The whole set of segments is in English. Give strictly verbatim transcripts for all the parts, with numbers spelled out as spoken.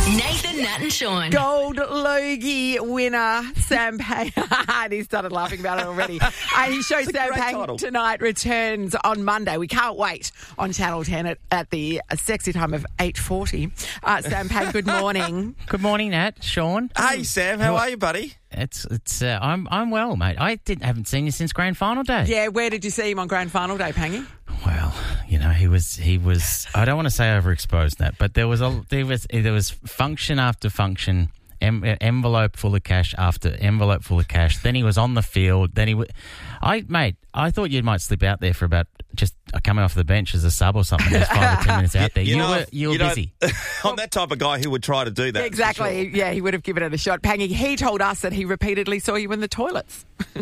Nathan, Nat and Sean. Gold Logie winner Sam Payne. And he started laughing about it already. Uh, his show Sam Payne Tonight returns on Monday. We can't wait on Channel ten at, at the sexy time of eight forty. Uh, Sam Payne, good morning. Good morning, Nat. Sean. Hey, Sam. How are you, buddy? It's it's. Uh, I'm I'm well, mate. I didn't haven't seen you since Grand Final Day. Yeah, where did you see him on Grand Final Day, Pangy? Well, you know, he was he was. I don't want to say overexposed, Nat, but there was a there was there was function after function, em, envelope full of cash after envelope full of cash. Then he was on the field. Then he, w- I mate, I thought you might slip out there for about just coming off the bench as a sub or something. There's five or ten minutes out there. You, you, know, were you were you know, busy. I'm that type of guy who would try to do that. Exactly. Sure. Yeah, he would have given it a shot. Pangy, he told us that he repeatedly saw you in the toilets.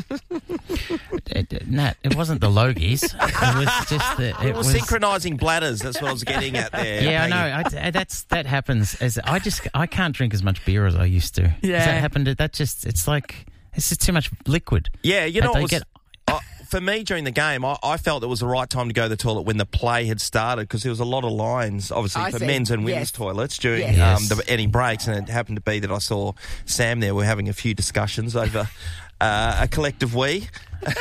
it, Nat, it wasn't the Logies. It was just the. It, it was, was synchronising bladders. That's what I was getting at there. Yeah, Pangy. I know. I, that's that happens. As I just I can't drink as much beer as I used to. Yeah, Has that happened. To, that just it's like it's just too much liquid. Yeah, you know what was. Get, uh, For me, during the game, I, I felt it was the right time to go to the toilet when the play had started because there was a lot of lines, obviously, I for see. men's and women's Yes. toilets during Yes. um, the, any breaks, and it happened to be that I saw Sam there. We're having a few discussions over uh, a collective we. but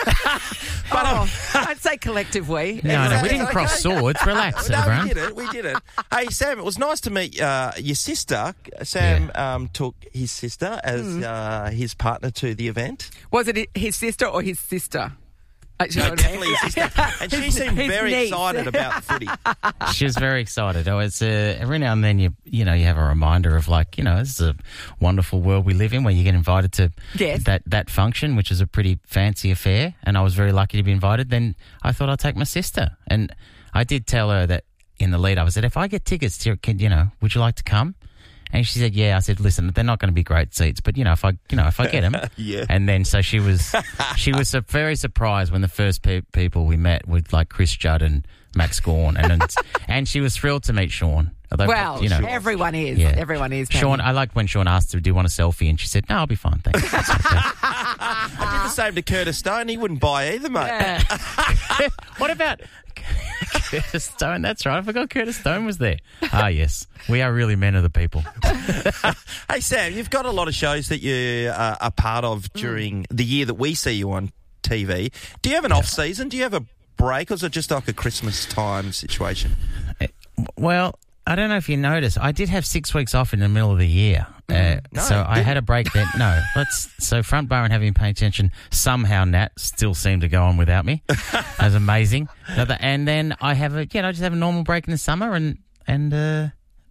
oh, I'd say collective we. No, no, we didn't cross swords. Relax, no, everyone. we did it. We did it. Hey, Sam, it was nice to meet uh, your sister. Sam Yeah. um, took his sister as Mm. uh, his partner to the event. Was it his sister or his sister? Actually, No, definitely his sister. And she seemed His very niece. excited about the footy. She was very excited. Oh, it's uh, every now and then you you know you have a reminder of like you know this is a wonderful world we live in where you get invited to Yes. that that function, which is a pretty fancy affair, and I was very lucky to be invited. Then I thought I'd take my sister, and I did tell her that in the lead. I said, if I get tickets, to, can, you know, would you like to come? And she said, yeah. I said, listen, they're not going to be great seats, but, you know, if I you know, if I get them. Yeah. And then so she was she was so very surprised when the first pe- people we met were like Chris Judd and Max Gawn. And it's, and she was thrilled to meet Sean. Although, Well, you know, everyone is. Yeah. Everyone is. Sean, Pangy. I liked when Sean asked her, do you want a selfie? And she said, no, I'll be fine, thanks. That's okay. I did the same to Curtis Stone. He wouldn't buy either, mate. Yeah. What about Curtis Stone? That's right. I forgot Curtis Stone was there. Ah, yes. We are really men of the people. Hey, Sam, you've got a lot of shows that you uh, are part of during the year that we see you on T V. Do you have an off season? Do you have a break, or is it just like a Christmas time situation? Well, I don't know if you noticed. I did have six weeks off in the middle of the year. Uh, No. so I had a break then. No, let's. So front bar and having been paying attention, somehow Nat still seemed to go on without me. That was amazing. Another- And then I have a, you know, I just have a normal break in the summer and, and, uh,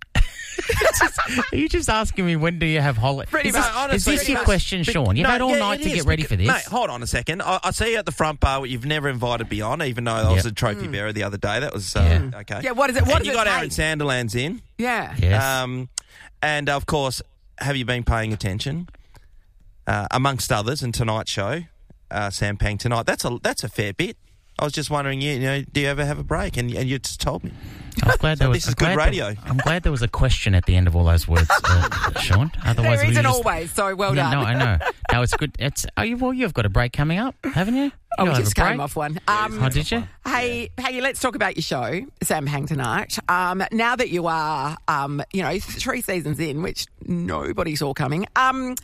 just, are you just asking me when do you have holiday? Pretty Is this, much, is honestly, this your because- question, Sean? You've No, had all yeah, night it to is, get ready because- for this. Mate, hold on a second. I, I see you at the front bar, what you've never invited me on, even though I was Yep. a trophy bearer the other day. That was, uh, Yeah. okay. Yeah, what is it? What and does you it got take? Aaron Sanderlands in. Yeah. Yes. Um, and, of course, have you been paying attention? Uh, amongst others, in tonight's show, uh, Sam Payne Tonight. That's a that's a fair bit. I was just wondering, you, you know, do you ever have a break? And, and you just told me. I'm glad there was. this is I'm good glad radio. There, I'm glad there was a question at the end of all those words, uh, Sean. Otherwise, There we isn't just- always, so well Yeah, done. no, I know. No, it's good. It's oh, you, well, you've got a break coming up, haven't you? Oh, we You'll have just a break. came off one. Um, Oh, did you? Hey, hey, let's talk about your show, Sam Payne Tonight. Um, now that you are, um, you know, three seasons in, which nobody saw coming. Um,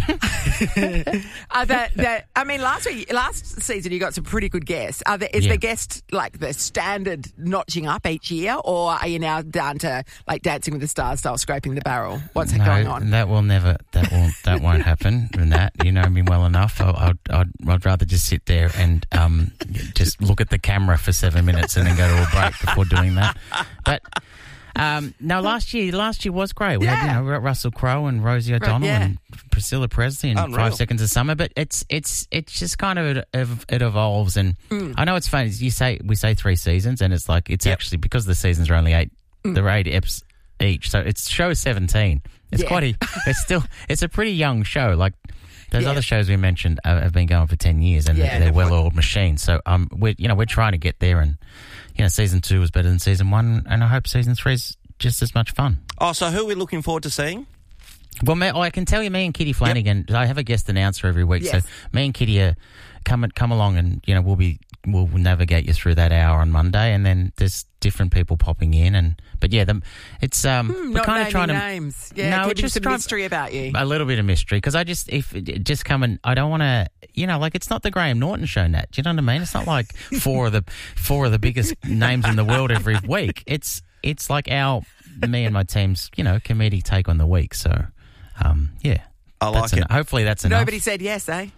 uh, that, that, I mean, last week, last season you got some pretty good guests. Are there, is Yeah. the guest like the standard notching up each year, or are you now down to like Dancing with the Stars style, scraping the barrel? What's No, going on? that will never. That will. That won't happen. That you know me well enough. I, I'd, I'd, I'd rather just sit there and um, just look at the camera for seven minutes and then go to a break before doing that. But. Um, no, last year, last year was great. We Yeah. had, you know, Russell Crowe and Rosie O'Donnell yeah. and Priscilla Presley and Unreal. Five Seconds of Summer. But it's it's it's just kind of it, it evolves, and I know it's funny. You say we say three seasons, and it's like it's Yep. actually because the seasons are only eight. They're eight eps each, so it's show seventeen. It's Yeah. quite a. It's still. It's a pretty young show. Like those Yeah. other shows we mentioned uh, have been going for ten years, and Yeah, they're, they're well-oiled machines. So um, we're you know we're trying to get there, and you know season two was better than season one, and I hope season three is just as much fun. Oh, so who are we looking forward to seeing? Well, me, I can tell you, me and Kitty Flanagan, I have a guest announcer every week, Yes. so me and Kitty are come come along, and you know we'll be we'll navigate you through that hour on Monday, and then there's different people popping in, and but yeah, the, it's um, Hmm, we're not kind of naming trying to names. Yeah, no, we're keeping just some trying- mystery about you. a little bit of mystery because I just if just come and I don't want to, you know, like it's not the Graham Norton show, Nat. Do you know what I mean? It's not like four of the four of the biggest names in the world every week. It's it's like our me and my team's, you know, comedic take on the week. So, um, yeah, I that's like en- it. Hopefully that's enough. Nobody said yes, eh?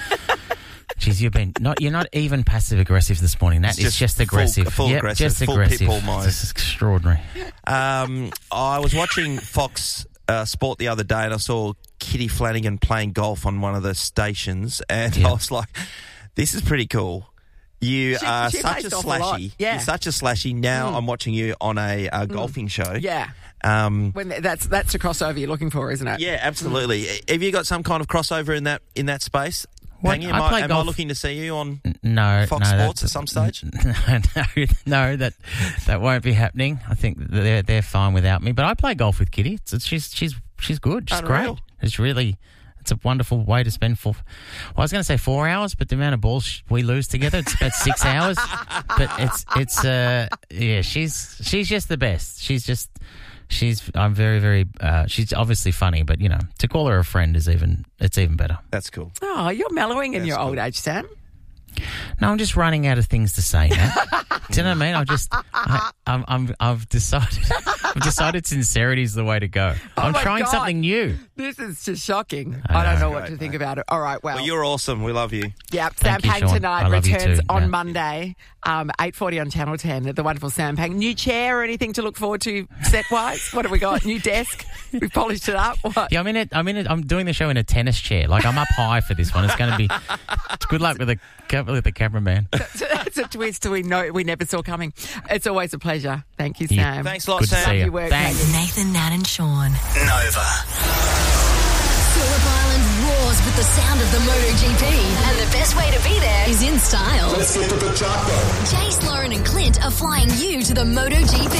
Jeez, you've been not. You're not even passive aggressive this morning. That It's is just just, full- aggressive. full Yep, aggressive, just full aggressive. pitbull mode. This is extraordinary. Um, I was watching Fox uh, Sport the other day, and I saw Kitty Flanagan playing golf on one of the stations, and Yeah. I was like, "This is pretty cool." You She- are she such plays a golf a lot. slashy. Yeah. You're such a slashy. Now Mm. I'm watching you on a uh, golfing show. Yeah. Um, When th- that's that's the crossover you're looking for, isn't it? yeah, absolutely. Have you got some kind of crossover in that in that space? What? Pangy? I Am, I, play am I golf- looking to see you on? No, Fox no, Sports that- at some stage? No, no, no, that that won't be happening. I think they're they're fine without me. But I play golf with Kitty. It's, it's, she's she's she's good. She's Unreal. great. It's really it's a wonderful way to spend four. Well, I was going to say four hours, but the amount of balls sh- we lose together, it's about six hours. But it's it's uh yeah, she's she's just the best. She's just. She's, I'm very, very, uh, she's obviously funny, but, you know, to call her a friend is even, it's even better. That's cool. Oh, you're mellowing in That's your cool. old age, Sam. No, I'm just running out of things to say now. Do you know what I mean? I just, I, I'm, I'm, I've decided, I've decided sincerity is the way to go. Oh I'm my trying God. something new. This is just shocking. I I, don't know. know what Great, to think mate. about it. All right, well, Well, you're awesome. We love you. yeah, Sam Thank you, Pang Sean. tonight I love you returns too, on Nat. Monday, um, eight forty on Channel ten. The wonderful Sam Pang. New chair or anything to look forward to set-wise? What have we got? New desk? We've polished it up? What? Yeah, I'm in it. I'm in it. I'm doing the show in a tennis chair. Like I'm up high for this one. It's going to be. Good luck with the with the cameraman. That's a twist we know we never saw coming. It's always a pleasure. Thank you, Yeah. Sam. Thanks a lot, Good to Sam. see you. Your work, Thanks. mate. Nathan, Nat and Sean. Nova. Phillip Island roars with the sound of the MotoGP. And the best way to be there is in style. Let's get to the chopper. Jace, Lauren and Clint are flying you to the MotoGP.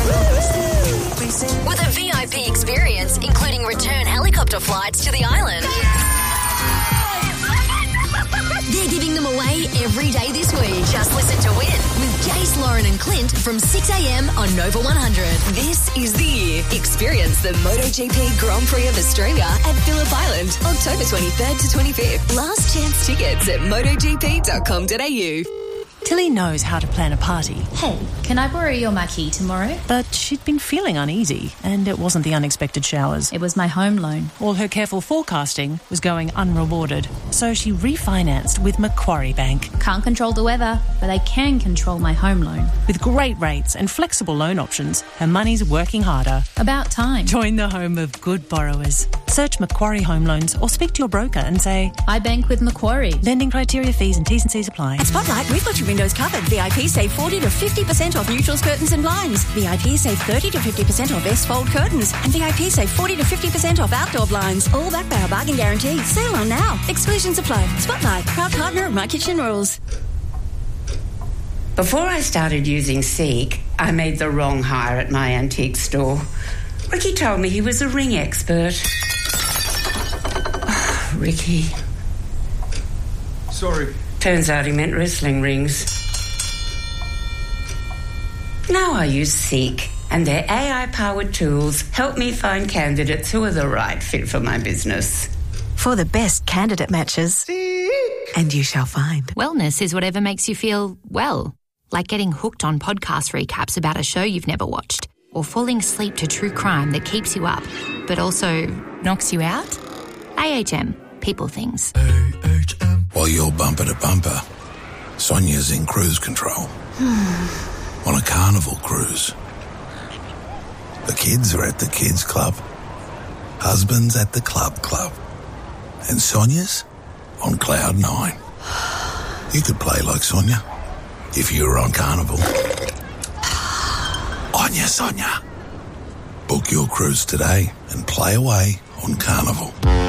With a V I P experience, including return helicopter flights to the island. They're giving them away every day this week. Just listen to win with Jace, Lauren and Clint from six a.m. on Nova one hundred. This is the year. Experience the MotoGP Grand Prix of Australia at Phillip Island, October twenty-third to twenty-fifth. Last chance tickets at motogp dot com dot a u. Tilly knows how to plan a party, Hey, can I borrow your marquee tomorrow? but she'd been feeling uneasy, and it wasn't the unexpected showers. It was my home loan. All her careful forecasting was going unrewarded, so she refinanced with Macquarie Bank. Can't control the weather, but I can control my home loan. With great rates and flexible loan options, her money's working harder. About time. Join the home of good borrowers. Search Macquarie Home Loans or speak to your broker and say, I bank with Macquarie. lending criteria, fees and T's and C's apply. At Spotlight, we've got your windows covered. V I P save forty to fifty percent off neutrals, curtains and blinds. V I P save thirty to fifty percent off S-fold curtains. And V I P save forty to fifty percent off outdoor blinds. All backed by our bargain guarantee. Sale on now. Exclusions apply. Spotlight, proud partner of My Kitchen Rules. Before I started using Seek, I made the wrong hire at my antique store. Ricky told me he was a ring expert. Ricky. Sorry. Turns out he meant wrestling rings. Now I use Seek, and their A I-powered tools help me find candidates who are the right fit for my business. For the best candidate matches. And you shall find. Wellness is whatever makes you feel well, like getting hooked on podcast recaps about a show you've never watched, or falling asleep to true crime that keeps you up, but also knocks you out. A H M, people things. While you're bumper to bumper, Sonia's in cruise control. On a carnival cruise. The kids are at the kids club. Husband's at the club club. And Sonia's on cloud nine. You could play like Sonia if you were on Carnival. Onya Sonia. Book your cruise today and play away on Carnival.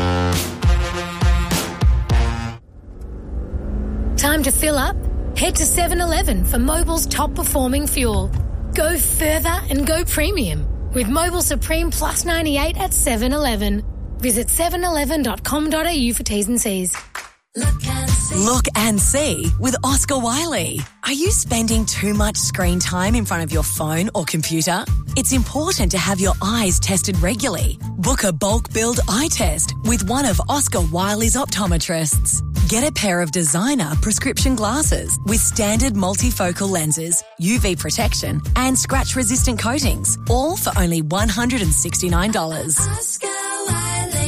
Time to fill up? Head to seven eleven for Mobil's top-performing fuel. Go further and go premium with Mobil Supreme Plus ninety-eight at seven eleven. Visit seven eleven dot com dot a u for T's and C's. Look and see with Oscar Wiley. Are you spending too much screen time in front of your phone or computer? It's important to have your eyes tested regularly. Book a bulk billed eye test with one of Oscar Wiley's optometrists. Get a pair of designer prescription glasses with standard multifocal lenses, U V protection and scratch-resistant coatings, all for only one hundred sixty-nine dollars. Oscar Wiley.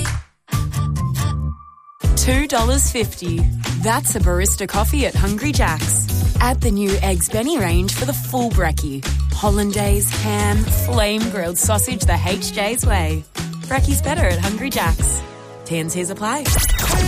two dollars fifty. That's a barista coffee at Hungry Jack's. Add the new Eggs Benny range for the full brekkie. Hollandaise, ham, flame-grilled sausage the H J's way. Brekkie's better at Hungry Jack's. T and C's apply.